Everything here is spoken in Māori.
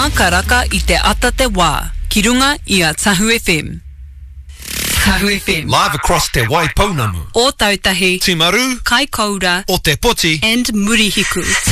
Nā ka raka I te ata te wā, ki runga I a Tahu FM. Tahu FM. Live across te Waipounamu. O Tautahi, Timaru, Kaikoura, o te Poti, and Murihiku.